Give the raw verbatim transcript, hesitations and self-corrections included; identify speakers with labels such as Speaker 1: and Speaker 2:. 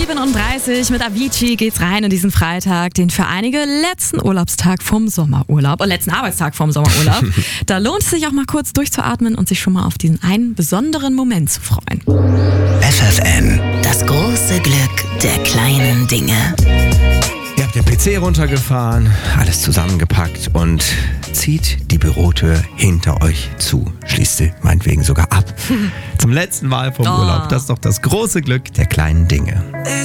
Speaker 1: siebenunddreißig mit Avicii geht's rein in diesen Freitag, den für einige letzten Urlaubstag vom Sommerurlaub, oder letzten Arbeitstag vom Sommerurlaub. Da lohnt es sich auch mal kurz durchzuatmen und sich schon mal auf diesen einen besonderen Moment zu freuen.
Speaker 2: F F N.
Speaker 3: Das große Glück der kleinen Dinge.
Speaker 2: Ihr habt den P C runtergefahren, alles zusammengepackt und zieht die Bürotür hinter euch zu. Schließt sie meinetwegen sogar ab. Zum letzten Mal vom
Speaker 1: Oh.
Speaker 2: Urlaub. Das ist doch das große Glück der kleinen Dinge.